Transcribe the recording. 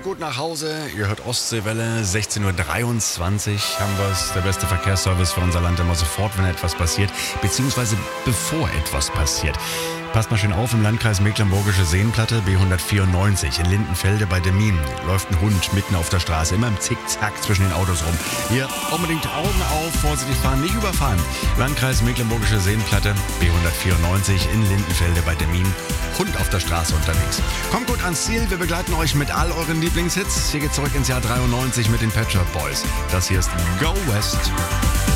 gut nach Hause. Ihr hört Ostseewelle, 16.23 Uhr haben wir es. Der beste Verkehrsservice für unser Land immer sofort, wenn etwas passiert, beziehungsweise bevor etwas passiert. Passt mal schön auf, im Landkreis Mecklenburgische Seenplatte, B194, in Lindenfelde bei Demmin, läuft ein Hund mitten auf der Straße, immer im Zickzack zwischen den Autos rum. Hier unbedingt Augen auf, vorsichtig fahren, nicht überfahren. Landkreis Mecklenburgische Seenplatte, B194, in Lindenfelde bei Demmin, Hund auf der Straße unterwegs. Kommt gut ans Ziel, wir begleiten euch mit all euren Lieblingshits. Hier geht's zurück ins Jahr 93 mit den Pet Shop Boys. Das hier ist Go West.